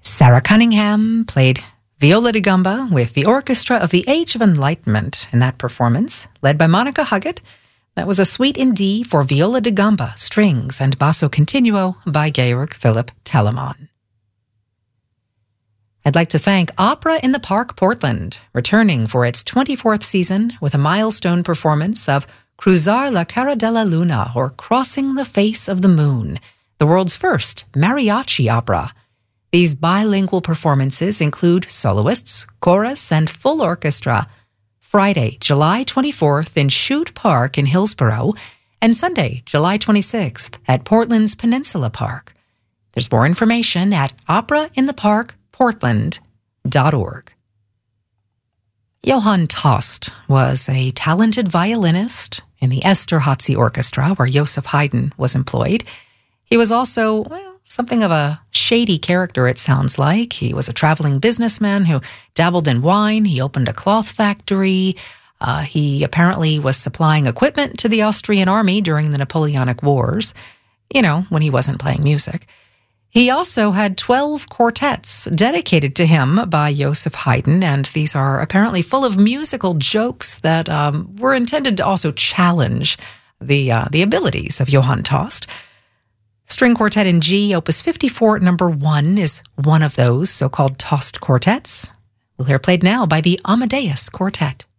Sarah Cunningham played viola da gamba with the Orchestra of the Age of Enlightenment in that performance, led by Monica Huggett. That was a suite in D for viola da gamba, strings, and basso continuo by Georg Philipp Telemann. I'd like to thank Opera in the Park Portland, returning for its 24th season with a milestone performance of Cruzar la Cara della Luna, or Crossing the Face of the Moon, the world's first mariachi opera. These bilingual performances include soloists, chorus, and full orchestra. Friday, July 24th in Chute Park in Hillsborough, and Sunday, July 26th at Portland's Peninsula Park. There's more information at operaintheparkportland.org. Johann Tost was a talented violinist in the Esterházy Orchestra, where Joseph Haydn was employed. He was also, something of a shady character, it sounds like. He was a traveling businessman who dabbled in wine. He opened a cloth factory. He apparently was supplying equipment to the Austrian army during the Napoleonic Wars, when he wasn't playing music. He also had 12 quartets dedicated to him by Joseph Haydn, and these are apparently full of musical jokes that were intended to also challenge the abilities of Johann Tost. String Quartet in G, Opus 54, number 1, is one of those so-called Tost quartets. We'll hear played now by the Amadeus Quartet.